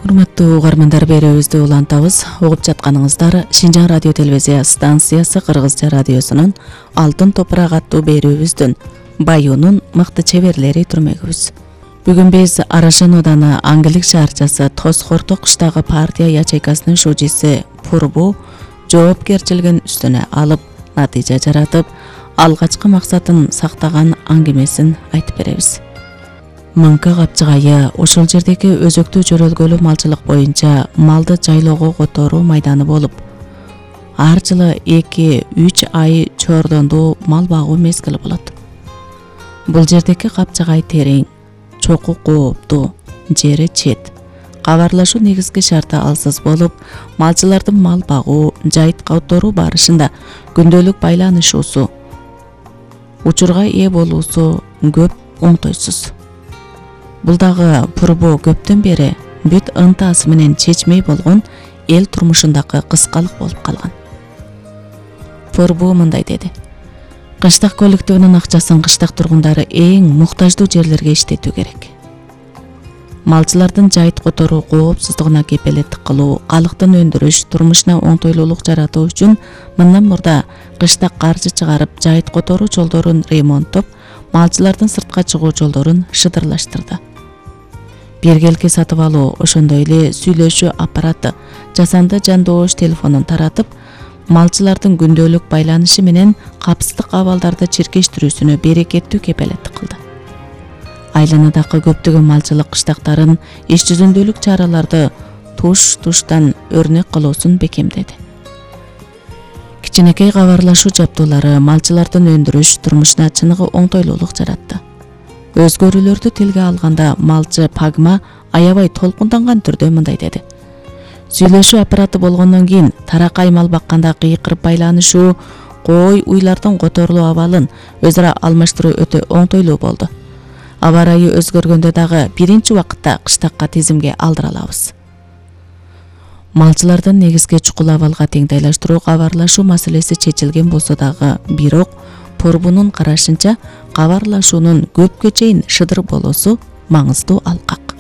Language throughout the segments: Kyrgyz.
Урматтуу угармандар, берүүбүздү улантабыз. Угуп жатканыңыздар Шинжаң радио телевизия станциясы Кыргызча радиосунун Алтын топурак аттуу берүүбүздүн Баюунун мыкты чеберлери түрмөгүбүз. Бүгүн биз Арашан ооданы Аңгилик шаарчасы Тоз Хорток кыштагы партия ячейкасынын шужиси Пурбу жоопкерчилигин үстүнө алып, натыйжа жаратып, алгачкы максатын сактаган аңгемесин айтып беребиз. Мыңкы капчыгайы ошол жердеги өзөктүү жөрөлгөлүү малчылык боюнча малды жайлоого которуу майданы болуп, ар жылы 2-3 ай чордондуу мал багуу мезгили болот. Бул жердеги капчыгай терең, чоку кооптуу, жери чет. Кабарлашуу негизги шарты алсыз болуп, малчылардын мал багуу, жайыт которуу барышында күндөлүк байланышуусу, учурга ээ болуусу көп оңтойсуз. Бул дагы Пурбу көптөн бери бүт ынтасы менен чечмей болгон эл турмушундагы кыскалык болуп калган. Пурбу мындай деди: кыштак коллективинин акчасын кыштак тургундары эң муктаждуу жерлерге иштетүү керек. Малчылардын жайыт которуу коопсуздугуна кепелеттик кылуу, калыктын өндүрүш, турмушуна оңтойлуулук жаратуу үчүн мындан мурда кыштак каржы чыгарып, жайыт которуу жолдорун ремонттоп, малчылардын сыртка чыгуу жолдорун шыдырлаштырды. Бергелки сатып алуу, ошондой эле сүйлөшүү аппараты, жасанды жандоош телефонун таратып, малчылардын күндөлүк байланышы менен капсыздык абалдарды чиркештирүүсүнө берекеттүү кепелеттик кылды. Айланадагы көптөгөн малчылык кыштактарын иш жүзүндөлүк чараларды туштан өрнөк кылуусун бекемдеди. Кичинекей кабарлашуу жаптуулары малчылардын өндүрүш турмушуна чыныгы оңтойлуулук жаратты. Өзгөрүүлөрдү тилге алганда малчы Пагма аябай толкунданган түрдө мындай деди: сүйлөшүү аппараты болгондон кийин таракай мал бакканда кыйкырып байланышуу, кой уйлардын которулуу абалын өз ара алмаштыруу өтө оңтойлуу болду. Аба ырайы өзгөргөндө дагы биринчи убакытта кыштакка тизимге алдыра алабыз. Малчылардын негизги чукул абалга теңдейлаштыруу кабарлашуу маселеси чечилген болсо дагы, бирок Пурбунун карашынча кабарлашуунун көпкө чейин шыдыр болуусу маңыздуу алкак.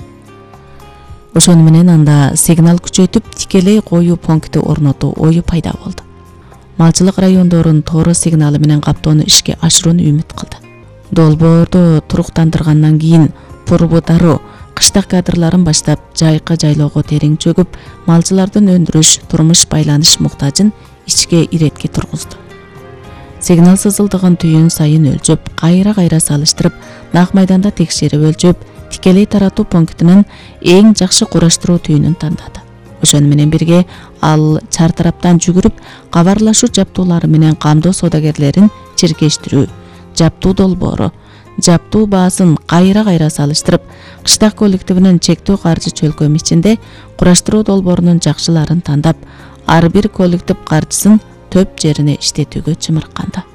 Ошону менен анда сигнал күчөйтүп тикелей коюу пункти орнотуу ою пайда болду. Малчылык райондорун тоору сигналы менен каптоону ишке ашырууну үмүт кылды. Долбоорду туруктандыргандан кийин Пурбу дароо кыштак кадрларын баштап жайкы жайлоого терең чөгүп, малчылардын өндүрүш, турмуш байланыш муктажын ичке иретке тургузду. Сигнал сызылдыгын түйүн сайын өлчөп, кайра салыштырып, нак майданда текшерип өлчөп, тикелей таратуу пунктинин эң жакшы кураштыруу түйүнүн тандады. Ошону менен бирге ал чартараптан жүгүрүп, кабарлашуу жаптуулары менен камдоо соодагерлерин чиркештирүү, жаптуу долбоору, жаптуу баасын кайра салыштырып, кыштак коллективинин чектүү каржы чөлкөмү ичинде кураштыруу долбоорунун жакшыларын тандап, ар бир коллектив каржысын төп жерине иштетүүгө чымырканды.